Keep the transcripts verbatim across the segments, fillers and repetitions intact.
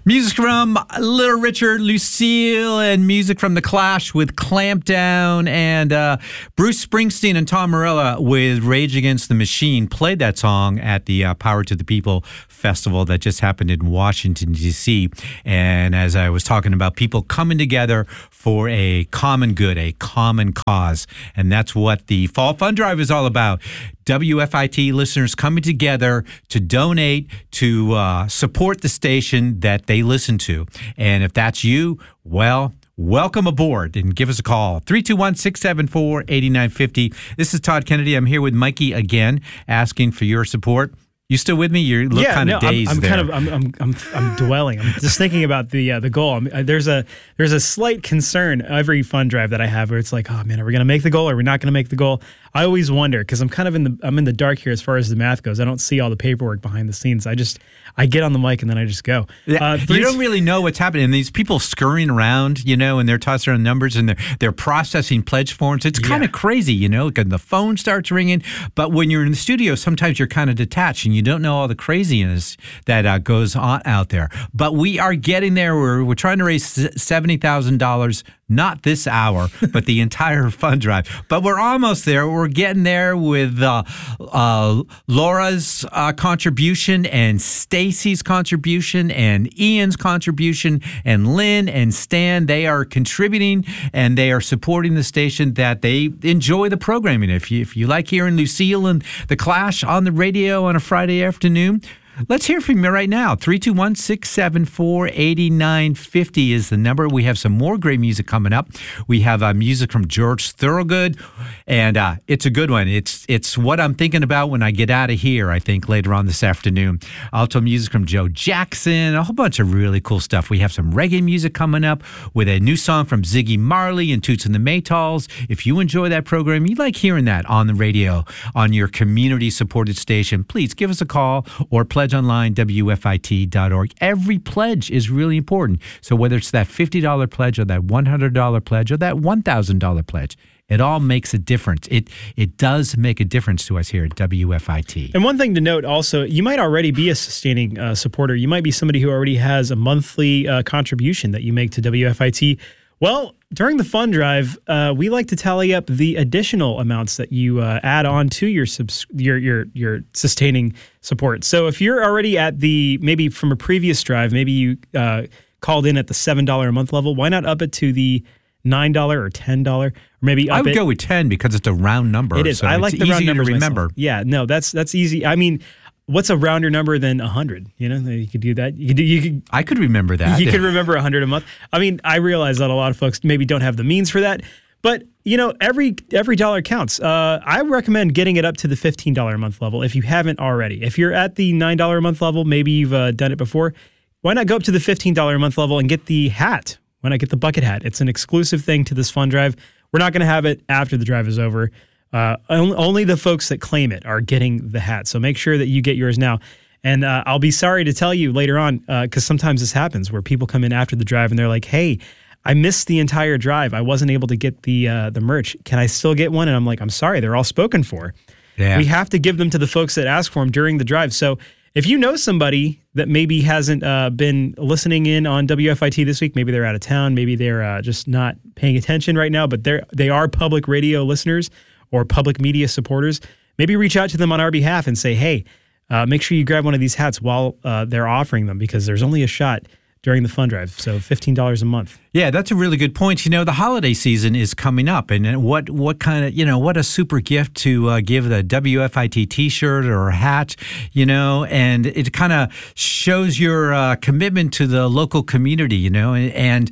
Music from Little Richard, Lucille, and music from The Clash with Clamp Down, and uh, Bruce Springsteen and Tom Morello with Rage Against the Machine played that song at the uh, Power to the People festival that just happened in Washington, D C And as I was talking about, people coming together for a common good, a common cause. And that's what the Fall Fund Drive is all about. W F I T listeners coming together to donate, to uh, support the station that they listen to. And if that's you, well, welcome aboard and give us a call. three two one, six seven four, eight nine five zero. This is Todd Kennedy. I'm here with Mikey again, asking for your support. You still with me? You look yeah, kind no, of dazed I'm, I'm there. Kind of, I'm, I'm, I'm, I'm dwelling. I'm just thinking about the uh, the goal. I'm, uh, there's a there's a slight concern every fund drive that I have where it's like, oh man, are we going to make the goal? Or are we not going to make the goal? I always wonder because I'm kind of in the I'm in the dark here as far as the math goes. I don't see all the paperwork behind the scenes. I just I get on the mic and then I just go. Yeah, uh, you don't really know what's happening. And these people scurrying around, you know, and they're tossing around numbers and they're they're processing pledge forms. It's kind Yeah. of crazy, you know, because the phone starts ringing. But when you're in the studio, sometimes you're kind of detached and you don't know all the craziness that uh, goes on out there. But we are getting there. We're we're trying to raise seventy thousand dollars. Not this hour, but the entire fund drive. But we're almost there. We're getting there with uh, uh, Laura's uh, contribution and Stacy's contribution and Ian's contribution and Lynn and Stan. They are contributing and they are supporting the station that they enjoy the programming. If you, if you like hearing Lucille and The Clash on the radio on a Friday afternoon, let's hear from you right now. three two one, six seven four, eight nine five zero is the number. We have some more great music coming up. We have uh, music from George Thorogood, and uh, it's a good one. It's it's what I'm thinking about when I get out of here, I think, later on this afternoon. Also music from Joe Jackson, a whole bunch of really cool stuff. We have some reggae music coming up with a new song from Ziggy Marley and Toots and the Maytals. If you enjoy that program, you like hearing that on the radio, on your community-supported station, please give us a call or play online, W F I T dot org. Every pledge is really important. So whether it's that fifty dollars pledge or that one hundred dollars pledge or that one thousand dollars pledge, it all makes a difference. It it does make a difference to us here at W F I T. And one thing to note also, you might already be a sustaining uh, supporter. You might be somebody who already has a monthly uh, contribution that you make to W F I T. Well, during the fund drive, uh, we like to tally up the additional amounts that you uh, add on to your, subs- your your your sustaining support. So if you're already at the, maybe from a previous drive, maybe you uh, called in at the seven dollars a month level, why not up it to the nine dollars or ten dollars? Or maybe up I would it, go with ten because it's a round number. It is. So I like it's the round easier numbers to remember. myself. Yeah, no, that's that's easy. I mean, what's a rounder number than one hundred? You know, you could do that. You could do, you could, I could remember that. You could remember one hundred a month. I mean, I realize that a lot of folks maybe don't have the means for that, but you know, every every dollar counts. Uh, I recommend getting it up to the fifteen dollars a month level if you haven't already. If you're at the nine dollars a month level, maybe you've uh, done it before. Why not go up to the fifteen dollars a month level and get the hat? Why not get the bucket hat? It's an exclusive thing to this fund drive. We're not going to have it after the drive is over. Uh, only the folks that claim it are getting the hat. So make sure that you get yours now. And uh, I'll be sorry to tell you later on, because uh, sometimes this happens where people come in after the drive and they're like, hey, I missed the entire drive. I wasn't able to get the uh, the merch. Can I still get one? And I'm like, I'm sorry, they're all spoken for. Yeah. We have to give them to the folks that ask for them during the drive. So if you know somebody that maybe hasn't uh, been listening in on W F I T this week, maybe they're out of town, maybe they're uh, just not paying attention right now, but they're they are public radio listeners or public media supporters, maybe reach out to them on our behalf and say, hey, uh, make sure you grab one of these hats while uh, they're offering them, because there's only a shot during the fund drive, so fifteen dollars a month. Yeah, that's a really good point. You know, the holiday season is coming up, and what what kind of, you know, what a super gift to uh, give the W F I T T-shirt or a hat, you know, and it kind of shows your uh, commitment to the local community, you know, and, and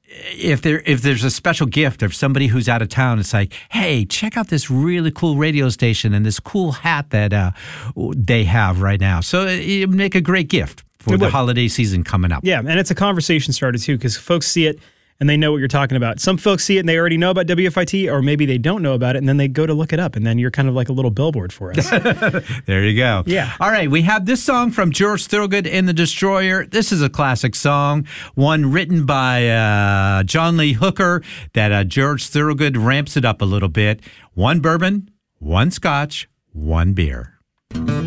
if there if there's a special gift of somebody who's out of town, it's like, hey, check out this really cool radio station and this cool hat that uh, they have right now. So it make a great gift for It the would. holiday season coming up. Yeah, and it's a conversation starter too, because folks see it and they know what you're talking about. Some folks see it and they already know about W F I T, or maybe they don't know about it, and then they go to look it up, and then you're kind of like a little billboard for us. There you go. Yeah. All right, we have this song from George Thorogood and the Destroyer. This is a classic song, one written by uh, John Lee Hooker, that uh, George Thorogood ramps it up a little bit. One bourbon, one scotch, one beer.